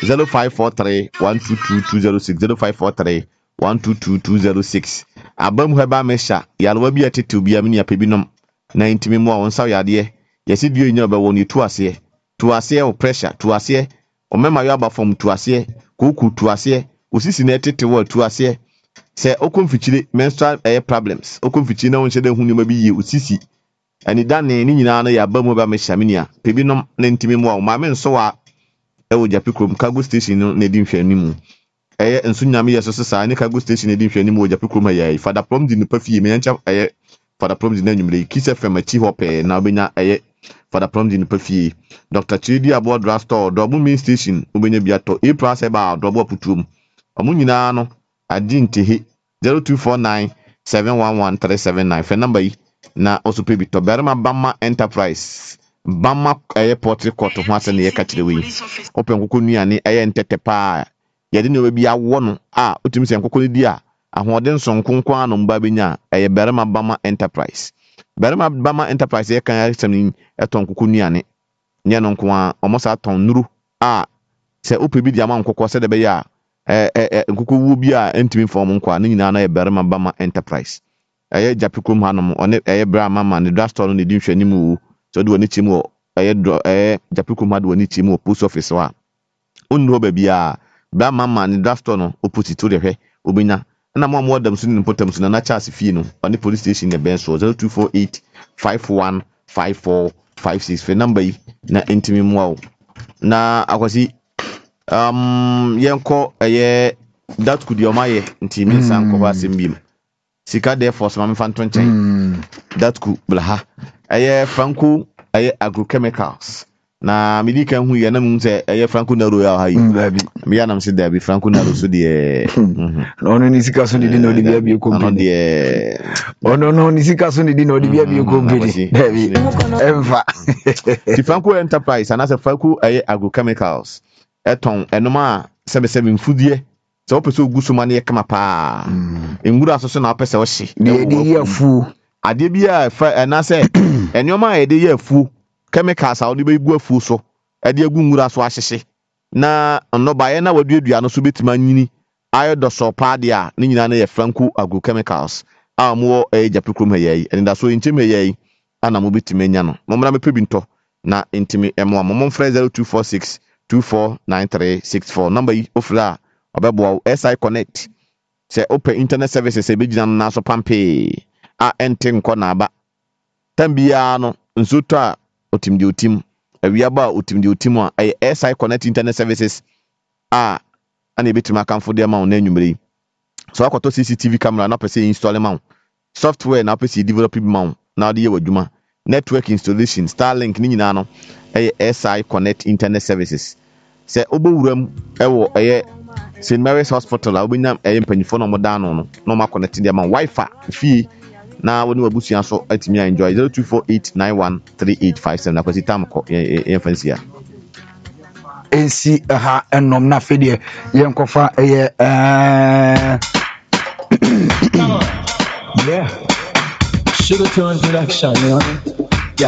0543 122206 0543 122206 abam heba mesha yalwa bi atete obi amini apebinom na intimi mu a wonsa yade yesi dio nyina be won yetu ase o pressure tu ase o mema yo aba from tu ase koku tu ase osisi na etete wo tu ase se okonfichire menstrual problems okonfichire na wonhyede hu nyuma bi ye osisi ani dane ni nyina na ya abam heba mesha minia pebinom na intimi mu a ma me nso wa ewo Japikrom cargo station no na di nhwani mu enso nyame yeso sesa ne cargo station na di nhwani mu wo Japikrom ayi Father Prom di no pafie me ncha Father Prom di na nwumre Kiss FM achi hope na obenya Father Prom di no pafie Dr. Chidi Abo Drugstore Dobu main station obenya biato April seba Dobu aputuom omu nyina no adi ntehe 0249 711379 fe number yi na osope bito Berma Bama Enterprise Bama airport court ho ase ne yeka kirewe open kokko nuane ntete pa yede ne obi awo no otimi se nkokko di ahoden sonkonkon anomba benya Berma Bama Enterprise yeka yasem eton kokko nuane nye no nko a omosa ton nuru se opebi di ama nkokko se de be ya nkokko wu bi ntimi form nko a ne nyina na Berma Bama Enterprise Japikrom hanom one Brahma man the drugstore no di nhwani mu so do ani chimu Japikrom ha do ani chimu post office wa onno ba bia Brahma man the drugstore no opposite to the hwe obenya na mo dam so ni potam so na Charles fie no on police station ne ben so 0248 515456 fe number yi na intimi mu awo na akwasi yenko that could your maye ntimi san ko asembim sika de force ma mfanto nchen that could blaha Franco agrochemicals na medika hu ya na mu se Franco na royal ha yi me ya na mse da bi Franco na so de ono ni sika so di no di bia bi company ono ni sika so di no di bia bi company David emfa ti Franco Enterprise ana se Franco agrochemicals eton enoma 77 fudie so opeso gusuma na yekama pa ngura so na opese wo hye de yafu ade bia na se enyoma ede yafu chemicals a odi be gu afu so ede agu ngura so ahyehye na no baye na waduadua no so betima nyini ayodo so pa de a ne nyina na ye Franco agrochemicals mo Japikrom hayi eni da so ntime hayi ana mo betima nya no mo mra me pebinto na ntime emo mo mfra 0246 249364 number yi ofra obebo SI Connect se open internet services e begina na so pampe ente nko na aba tambia no nsoto a otimdi otim awiaba otimdi otim a SI Connect internet services ana ebetima kanfo de ma na anwumre so akoto CCTV camera na pese install ma software na pese develop ma na de ye wadwuma network installation Starlink ni nyina no SI Connect internet services se obowuram ewo St. Mary's Hospital obenya mpanyifo no modano no ma connect dem Wi-Fi fee na woni wabusuan so atimi enjoy 0248913857 na kwasi tamko fancy ensi ha enom na fedie yenkofa yeah Sugar to introduction, you know.